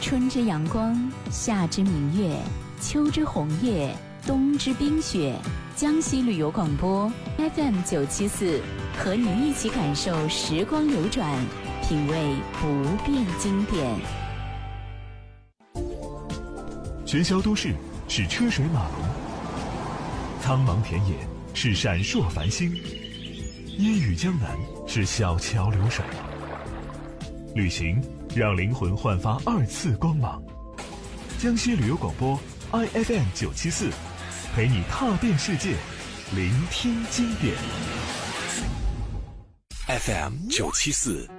春之阳光，夏之明月，秋之红叶，冬之冰雪。江西旅游广播 FM974，和你一起感受时光流转，品味不变经典。 喧嚣都市是车水马龙，苍茫田野是闪烁繁星，烟雨江南是小桥流水。旅行让灵魂焕发2次光芒。江西旅游广播 IFM974，陪你踏遍世界，聆听经典。 FM974